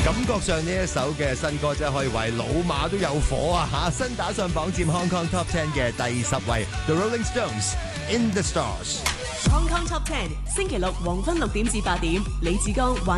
感覺上呢一首嘅新歌真係可以為老馬都有火啊嚇！新打上榜佔 Hong Kong Top 10嘅第10位 The Rolling Stones In the Stars。 Hong Kong Top 10，星期六黃昏6點至8點，李志剛